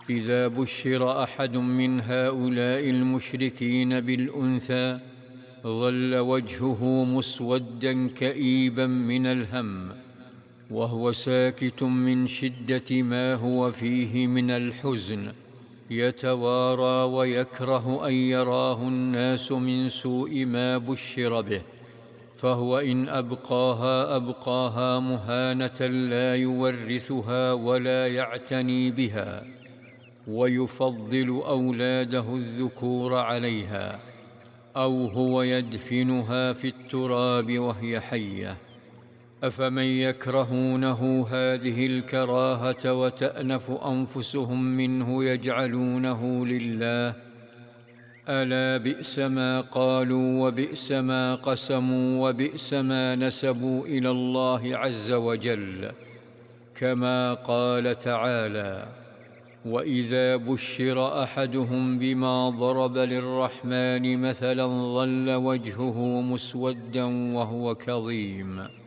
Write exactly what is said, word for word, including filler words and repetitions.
إذا بشر أحد من هؤلاء المشركين بالأنثى ظل وجهه مسودا كئيبا من الهم، وهو ساكت من شدة ما هو فيه من الحزن، يتوارى ويكره أن يراه الناس من سوء ما بشر به، فهو إن أبقاها أبقاها مهانة لا يورثها ولا يعتني بها، ويفضل أولاده الذكور عليها، أو هو يدفنها في التراب وهي حية. أفمن يكرهونه هذه الكراهة وتأنف أنفسهم منه يجعلونه لله؟ ألا بئس ما قالوا وبئس ما قسموا وبئس ما نسبوا إلى الله عز وجل، كما قال تعالى: وإذا بشر أحدهم بما ضرب للرحمن مثلا ظل وجهه مسودا وهو كظيم.